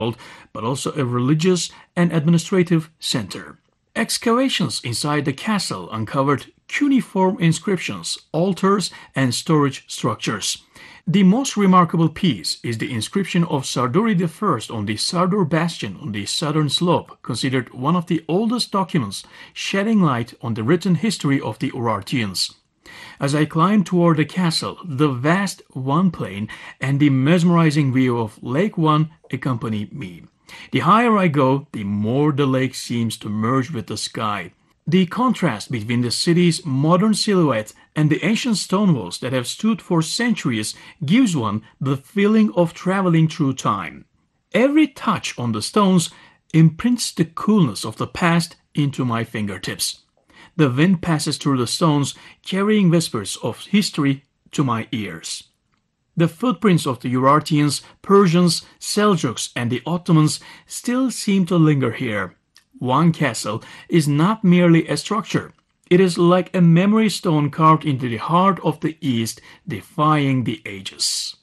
but also a religious and administrative center. Excavations inside the castle uncovered cuneiform inscriptions, altars, and storage structures. The most remarkable piece is the inscription of Sarduri I on the Sardur bastion on the southern slope, considered one of the oldest documents shedding light on the written history of the Urartians. As I climbed toward the castle, the vast One Plain and the mesmerizing view of Lake One accompanied me. The higher I go, the more the lake seems to merge with the sky. The contrast between the city's modern silhouette and the ancient stone walls that have stood for centuries gives one the feeling of traveling through time. Every touch on the stones imprints the coolness of the past into my fingertips. The wind passes through the stones, carrying whispers of history to my ears. The footprints of the Urartians, Persians, Seljuks, and the Ottomans still seem to linger here. One castle is not merely a structure. It is like a memory stone carved into the heart of the East, defying the ages.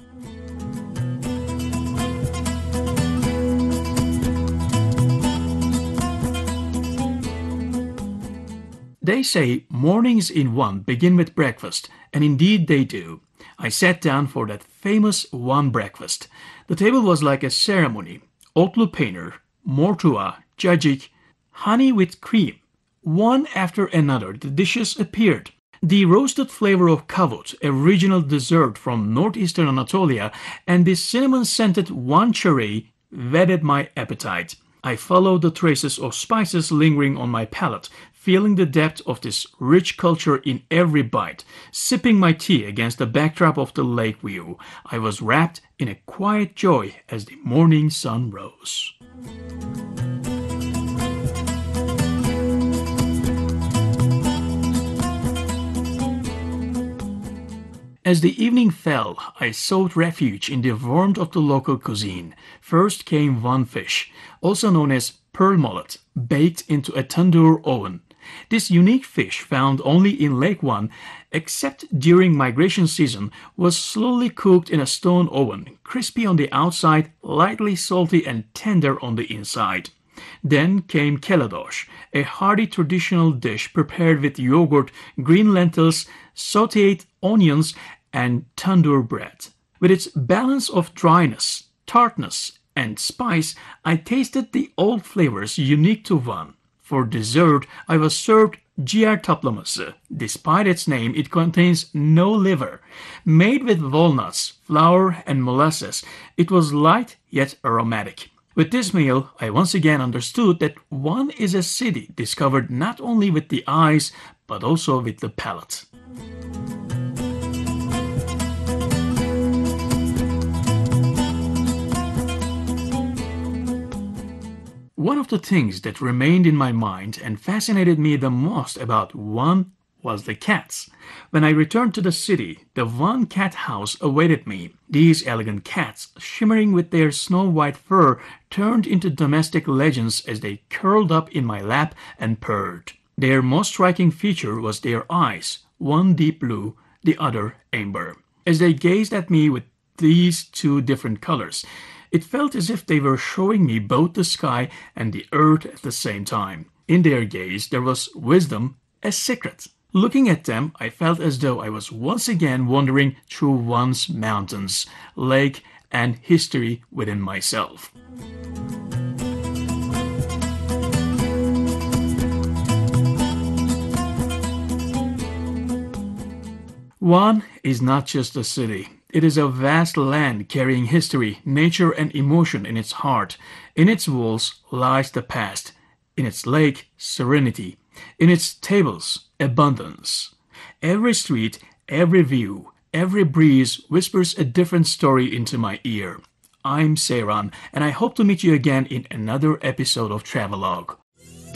They say mornings in One begin with breakfast, and indeed they do. I sat down for that famous One breakfast. The table was like a ceremony. Otlu peynir, mortua, cacık, honey with cream. One after another, the dishes appeared. The roasted flavor of kavut, a regional dessert from northeastern Anatolia, and the cinnamon-scented one çöreği whetted my appetite. I followed the traces of spices lingering on my palate, feeling the depth of this rich culture in every bite. Sipping my tea against the backdrop of the lake view, I was wrapped in a quiet joy as the morning sun rose. As the evening fell, I sought refuge in the warmth of the local cuisine. First came one fish, also known as pearl mullet, baked into a tandoor oven. This unique fish, found only in Lake One, except during migration season, was slowly cooked in a stone oven, crispy on the outside, lightly salty and tender on the inside. Then came keladosh, a hearty traditional dish prepared with yogurt, green lentils, sautéed onions, and tandoor bread. With its balance of dryness, tartness, and spice, I tasted the old flavors unique to One. For dessert, I was served ciğer taplaması. Despite its name, it contains no liver. Made with walnuts, flour, and molasses, it was light yet aromatic. With this meal, I once again understood that One is a city discovered not only with the eyes, but also with the palate. One of the things that remained in my mind and fascinated me the most about One was the cats. When I returned to the city, the One cat house awaited me. These elegant cats, shimmering with their snow-white fur, turned into domestic legends as they curled up in my lap and purred. Their most striking feature was their eyes, one deep blue, the other amber. As they gazed at me with these two different colors, it felt as if they were showing me both the sky and the earth at the same time. In their gaze there was wisdom, a secret. Looking at them, I felt as though I was once again wandering through One's mountains, lake, and history within myself. One is not just a city. It is a vast land carrying history, nature, and emotion in its heart. In its walls lies the past. In its lake, serenity. In its tables, abundance. Every street, every view, every breeze whispers a different story into my ear. I'm Seyran, and I hope to meet you again in another episode of Travelogue.